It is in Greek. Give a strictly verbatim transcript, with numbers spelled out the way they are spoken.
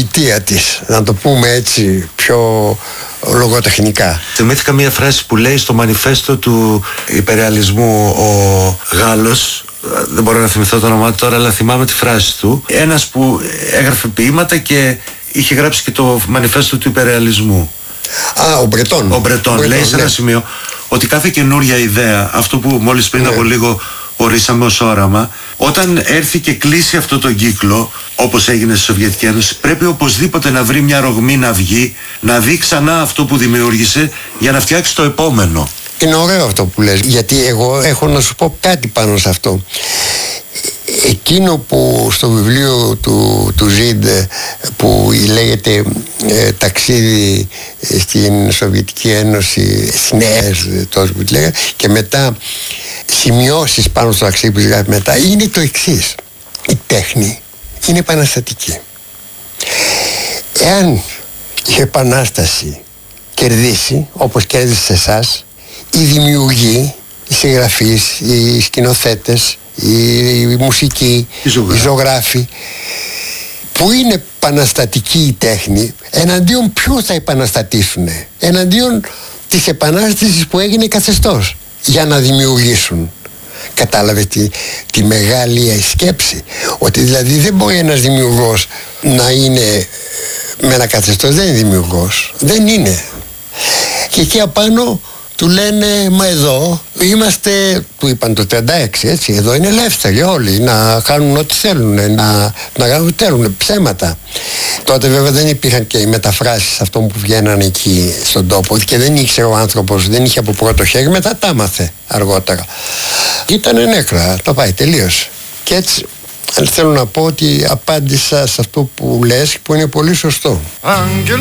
γοητεία της, να το πούμε έτσι πιο λογοτεχνικά. Θυμήθηκα μια φράση που λέει στο μανιφέστο του υπερεαλισμού ο Γάλλος, δεν μπορώ να θυμηθώ το όνομά του τώρα, αλλά θυμάμαι τη φράση του, ένας που έγραφε ποίηματα και είχε γράψει και το μανιφέστο του υπερεαλισμού. Α, ο Μπρετόν. Ο Μπρετόν λέει ναι. σε ένα σημείο ότι κάθε καινούρια ιδέα, αυτό που μόλις πριν ναι. από λίγο ορίσαμε ως όραμα, όταν έρθει και κλείσει αυτό το κύκλο, όπως έγινε στη Σοβιετική Ένωση, πρέπει οπωσδήποτε να βρει μια ρογμή να βγει, να δει ξανά αυτό που δημιούργησε για να φτιάξει το επόμενο. Είναι ωραίο αυτό που λες, γιατί εγώ έχω να σου πω κάτι πάνω σε αυτό. Εκείνο που στο βιβλίο του, του Ζιντ που λέγεται ε, ταξίδι στην Σοβιετική Ένωση, στην ΕΕΣ τόσο που τη λέγα, και μετά σημειώσεις πάνω στο ταξίδι που γράφει μετά, είναι το εξής: η τέχνη είναι επαναστατική. Εάν η επανάσταση κερδίσει όπως κέρδισε εσάς, οι δημιουργοί, οι συγγραφείς, οι σκηνοθέτες, η μουσική, οι ζωγράφοι, που είναι επαναστατική η τέχνη, εναντίον ποιου θα επαναστατήσουν? Εναντίον της επανάστασης που έγινε καθεστώς για να δημιουργήσουν. Κατάλαβε τη, τη μεγάλη σκέψη, ότι δηλαδή δεν μπορεί ένας δημιουργός να είναι με ένα καθεστώς, δεν είναι δημιουργός, δεν είναι. Και εκεί απάνω του λένε, μα εδώ είμαστε, του είπαν το τριάντα έξι, έτσι, εδώ είναι ελεύθεροι όλοι να κάνουν ό,τι θέλουν, να, να κάνουν θέλουν, ψέματα. Τότε βέβαια δεν υπήρχαν και οι μεταφράσεις αυτών που βγαίναν εκεί στον τόπο και δεν ήξερε ο άνθρωπος, δεν είχε από πρώτο χέρι, μετά τα άμαθε αργότερα. Ήτανε νέκρα, το πάει, τελείωσε. Και έτσι θέλω να πω ότι απάντησα σε αυτό που λες, που είναι πολύ σωστό.